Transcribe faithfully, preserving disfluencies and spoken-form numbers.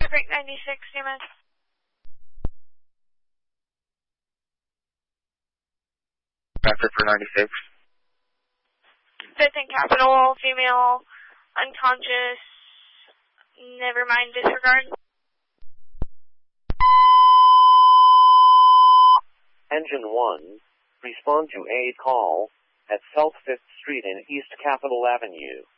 Great ninety-six, C M S. Traffic for ninety-six. Fifth and Capital, female, unconscious, never mind, disregard. Engine one, respond to a call at South fifth Street and East Capitol Avenue.